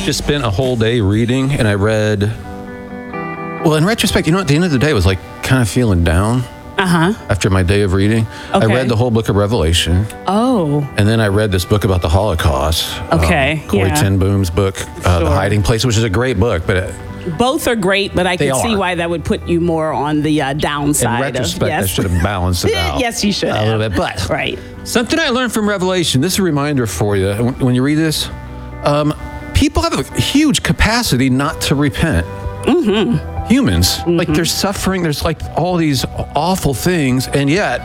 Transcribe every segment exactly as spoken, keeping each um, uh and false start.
just spent a whole day reading, and I read, well, in retrospect, you know, at the end of the day, I was like kind of feeling down. Uh-huh. After my day of reading. Okay. I read the whole book of Revelation. Oh. And then I read this book about the Holocaust. Okay, Um, Corey yeah. ten Boom's book, uh, The Sure. Hiding Place, which is a great book, but it, Both are great, but I They can see are. why that would put you more on the uh, in downside. retrospect, of, yes. I should have balanced it out. Yes, you should A have. little bit, but Right. something I learned from Revelation, this is a reminder for you. When, when you read this, um, people have a huge capacity not to repent. Mm-hmm. Humans, mm-hmm. like there's suffering, there's like all these awful things, and yet,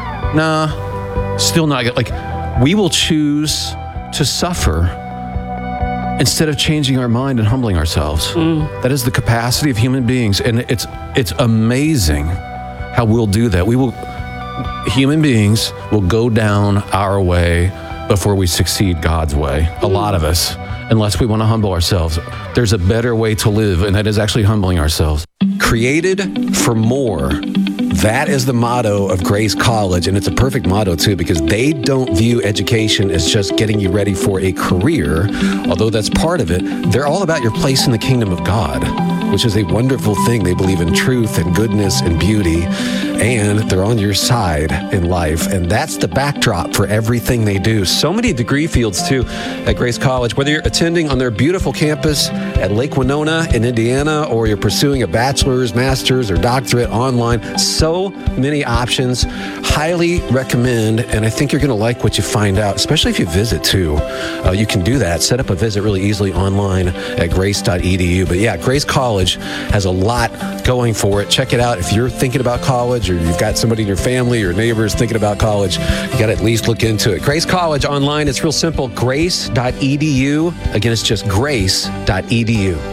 nah, still not good. Like, we will choose to suffer instead of changing our mind and humbling ourselves. Mm. That is the capacity of human beings, and it's it's amazing how we'll do that. We will, human beings will go down our way before we succeed God's way. A lot of us, unless we want to humble ourselves. There's a better way to live, and that is actually humbling ourselves. Created for more. That is the motto of Grace College, and it's a perfect motto too, because they don't view education as just getting you ready for a career, although that's part of it. They're all about your place in the kingdom of God, which is a wonderful thing. They believe in truth and goodness and beauty, and they're on your side in life, and that's the backdrop for everything they do. So many degree fields too at Grace College, whether you're attending on their beautiful campus at Lake Winona in Indiana, or you're pursuing a bachelor's, master's, or doctorate online. So many options. Highly recommend, and I think you're going to like what you find out, especially if you visit too. Uh, you can do that. Set up a visit really easily online at grace dot e d u. But yeah, Grace College has a lot going for it. Check it out. If you're thinking about college, or you've got somebody in your family or neighbors thinking about college, you got to at least look into it. Grace College online, it's real simple. grace dot e d u. Again, it's just grace dot e d u.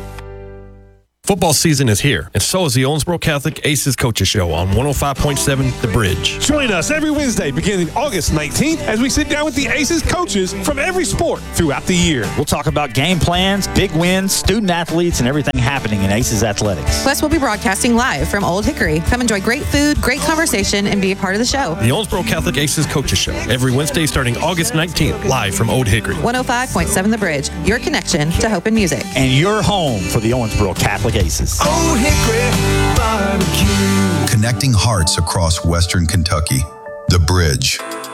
Football season is here, and so is the Owensboro Catholic Aces Coaches Show on one oh five point seven The Bridge. Join us every Wednesday beginning August nineteenth as we sit down with the Aces coaches from every sport throughout the year. We'll talk about game plans, big wins, student athletes, and everything happening in Aces athletics. Plus, we'll be broadcasting live from Old Hickory. Come enjoy great food, great conversation, and be a part of the show. The Owensboro Catholic Aces Coaches Show, every Wednesday starting August nineteenth, live from Old Hickory. one oh five point seven The Bridge, your connection to hope and music. And your home for the Owensboro Catholic Aces. Old Hickory Barbecue. Connecting hearts across Western Kentucky. The Bridge.